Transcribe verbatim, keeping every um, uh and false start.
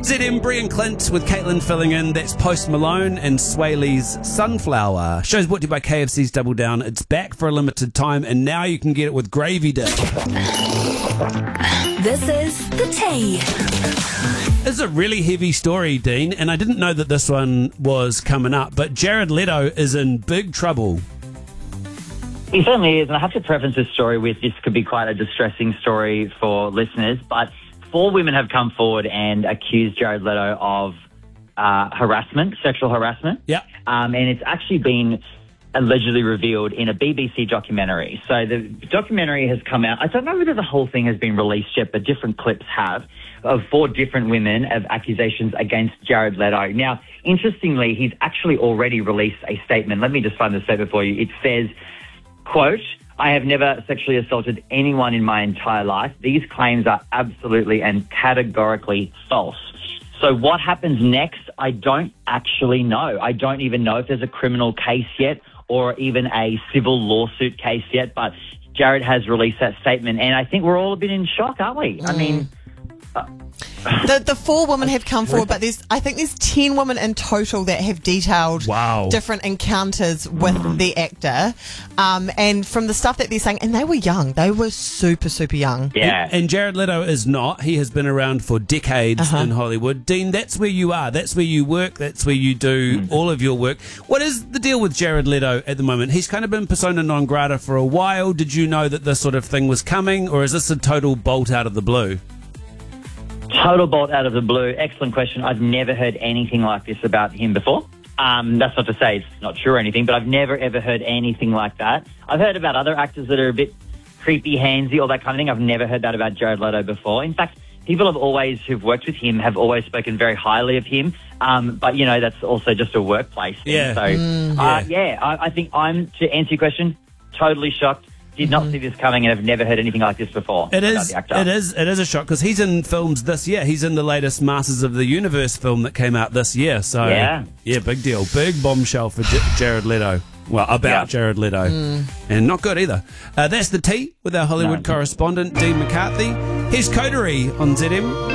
Z M, Brian Clint with Caitlin filling in. That's Post Malone and Sway Lee's Sunflower. Show's brought to you by K F C's Double Down. It's back for a limited time, and now you can get it with gravy dip. This is The Tea. It's a really heavy story, Dean, and I didn't know that this one was coming up, but Jared Leto is in big trouble. He certainly is, and I have to preface this story with this could be quite a distressing story for listeners, but four women have come forward and accused Jared Leto of uh, harassment, sexual harassment. Yeah. Um, and it's actually been allegedly revealed in a B B C documentary. So the documentary has come out. I don't know whether the whole thing has been released yet, but different clips have, of four different women of accusations against Jared Leto. Now, interestingly, he's actually already released a statement. Let me just find the statement for you. It says, quote, "I have never sexually assaulted anyone in my entire life. These claims are absolutely and categorically false." So what happens next, I don't actually know. I don't even know if there's a criminal case yet or even a civil lawsuit case yet, but Jared has released that statement, and I think we're all a bit in shock, aren't we? Mm. I mean... Uh, The, the four women have come forward, but there's I think there's ten women in total that have detailed wow. different encounters with the actor. Um, and from the stuff that they're saying, and they were young, they were super, super young. Yeah. And, and Jared Leto is not. He has been around for decades uh-huh. in Hollywood. Dean, that's where you are. That's where you work. That's where you do mm. all of your work. What is the deal with Jared Leto at the moment? He's kind of been persona non grata for a while. Did you know that this sort of thing was coming, or is this a total bolt out of the blue? Total bolt out of the blue. Excellent question. I've never heard anything like this about him before. Um, that's not to say it's not true or anything, but I've never, ever heard anything like that. I've heard about other actors that are a bit creepy, handsy, all that kind of thing. I've never heard that about Jared Leto before. In fact, people have always, who've worked with him, have always spoken very highly of him. Um, but, you know, that's also just a workplace thing. Yeah. So, Mm, uh, yeah, yeah I, I think I'm, to answer your question, totally shocked. Did not see this coming, and have never heard anything like this before. It is, it is, it is a shock because he's in films this year. He's in the latest Masters of the Universe film that came out this year. So yeah, yeah, big deal, big bombshell for J- Jared Leto. Well, about yeah. Jared Leto, mm. and not good either. Uh, that's The Tea with our Hollywood no. correspondent Dean McCarthy. Here's Coterie on Z M.